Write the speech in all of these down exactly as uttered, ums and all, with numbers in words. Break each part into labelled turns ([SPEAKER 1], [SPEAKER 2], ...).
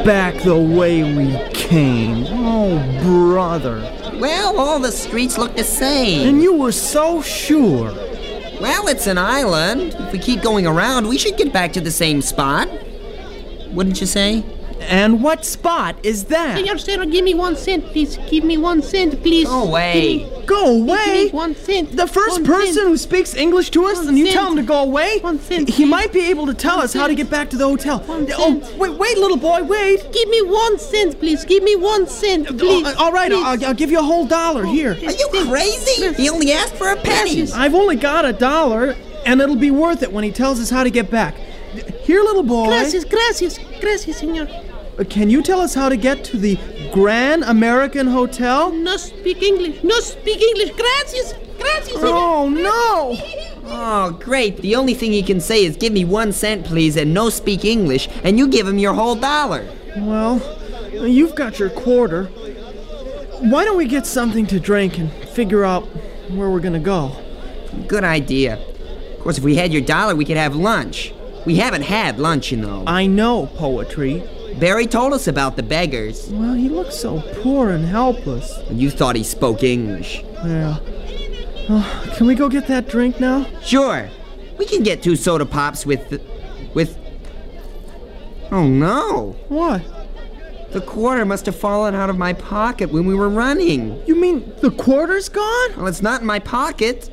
[SPEAKER 1] back the way we came. Oh, brother.
[SPEAKER 2] Well, all the streets look the same.
[SPEAKER 1] And you were so sure.
[SPEAKER 2] Well, it's an island. If we keep going around, we should get back to the same spot. Wouldn't you say?
[SPEAKER 1] And what spot is that?
[SPEAKER 3] Senor, senor, give me one cent, please. Give me one cent, please.
[SPEAKER 2] Go away.
[SPEAKER 3] Give me,
[SPEAKER 1] Go away?
[SPEAKER 3] Give me one cent.
[SPEAKER 1] The first
[SPEAKER 3] One
[SPEAKER 1] person
[SPEAKER 3] cent.
[SPEAKER 1] who speaks English to us,
[SPEAKER 3] One
[SPEAKER 1] and you
[SPEAKER 3] cent.
[SPEAKER 1] tell him to go away?
[SPEAKER 3] One cent,
[SPEAKER 1] He
[SPEAKER 3] please.
[SPEAKER 1] might be able to tell
[SPEAKER 3] One
[SPEAKER 1] us how to
[SPEAKER 3] cent.
[SPEAKER 1] get back to the hotel.
[SPEAKER 3] One
[SPEAKER 1] Oh,
[SPEAKER 3] cent.
[SPEAKER 1] wait, wait, little boy, wait.
[SPEAKER 3] Give me one cent, please. Give me one cent, please.
[SPEAKER 1] Oh, all right,
[SPEAKER 3] please.
[SPEAKER 1] I'll, I'll give you a whole dollar. Here.
[SPEAKER 2] Are you crazy? He only asked for a penny.
[SPEAKER 1] I've only got a dollar, and it'll be worth it when he tells us how to get back. Here, little boy.
[SPEAKER 3] Gracias, gracias, gracias, senor.
[SPEAKER 1] Uh, Can you tell us how to get to the Grand American Hotel?
[SPEAKER 3] No speak English. No speak English. Gracias, gracias, senor.
[SPEAKER 1] Oh, no.
[SPEAKER 2] Oh, great. The only thing he can say is give me one cent, please, and no speak English, and you give him your whole dollar.
[SPEAKER 1] Well, you've got your quarter. Why don't we get something to drink and figure out where we're gonna go?
[SPEAKER 2] Good idea. Of course, if we had your dollar, we could have lunch. We haven't had lunch, you know.
[SPEAKER 1] I know poetry.
[SPEAKER 2] Barry told us about the beggars.
[SPEAKER 1] Well, he looks so poor and helpless.
[SPEAKER 2] And you thought he spoke English.
[SPEAKER 1] Yeah. Oh, can we go get that drink now?
[SPEAKER 2] Sure. We can get two soda pops with... with... Oh, no.
[SPEAKER 1] What?
[SPEAKER 2] The quarter must have fallen out of my pocket when we were running.
[SPEAKER 1] You mean the quarter's gone?
[SPEAKER 2] Well, it's not in my pocket.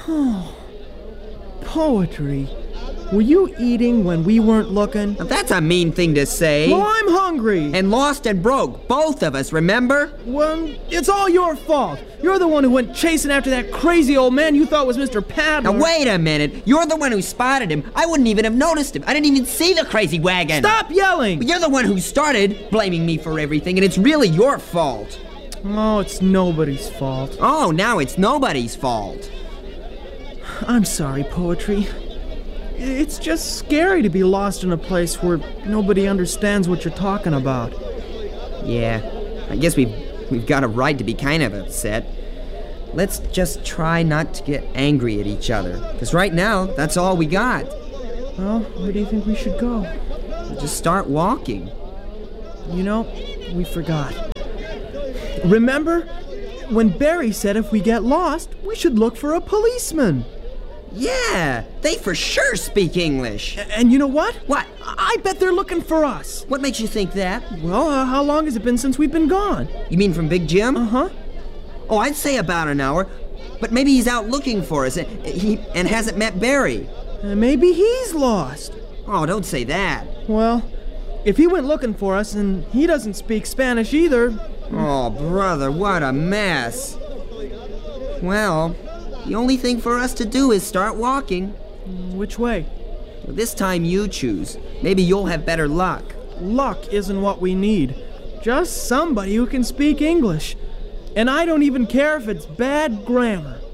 [SPEAKER 1] Poetry. Were you eating when we weren't looking?
[SPEAKER 2] Now, that's a mean thing to say.
[SPEAKER 1] Well, I'm hungry.
[SPEAKER 2] And lost and broke, both of us, remember?
[SPEAKER 1] Well, it's all your fault. You're the one who went chasing after that crazy old man you thought was Mister Paddler.
[SPEAKER 2] Now, wait a minute. You're the one who spotted him. I wouldn't even have noticed him. I didn't even see the crazy wagon.
[SPEAKER 1] Stop yelling!
[SPEAKER 2] You're the one who started blaming me for everything, and it's really your fault.
[SPEAKER 1] Oh, it's nobody's fault.
[SPEAKER 2] Oh, now it's nobody's fault.
[SPEAKER 1] I'm sorry, Poetry. It's just scary to be lost in a place where nobody understands what you're talking about.
[SPEAKER 2] Yeah, I guess we've, we've got a right to be kind of upset. Let's just try not to get angry at each other, because right now, that's all we got.
[SPEAKER 1] Well, where do you think we should go?
[SPEAKER 2] We'll just start walking.
[SPEAKER 1] You know, we forgot. Remember when Barry said if we get lost, we should look for a policeman?
[SPEAKER 2] Yeah, they for sure speak English.
[SPEAKER 1] A- And you know what?
[SPEAKER 2] What?
[SPEAKER 1] I bet they're looking for us.
[SPEAKER 2] What makes you think that?
[SPEAKER 1] Well, uh, how long has it been since we've been gone?
[SPEAKER 2] You mean from Big Jim?
[SPEAKER 1] Uh-huh.
[SPEAKER 2] Oh, I'd say about an hour. But maybe he's out looking for us and, he, and hasn't met Barry.
[SPEAKER 1] Uh, maybe he's lost.
[SPEAKER 2] Oh, don't say that.
[SPEAKER 1] Well, if he went looking for us and he doesn't speak Spanish either...
[SPEAKER 2] Oh, brother, what a mess. Well, the only thing for us to do is start walking.
[SPEAKER 1] Which way?
[SPEAKER 2] This time you choose. Maybe you'll have better luck.
[SPEAKER 1] Luck isn't what we need. Just somebody who can speak English. And I don't even care if it's bad grammar.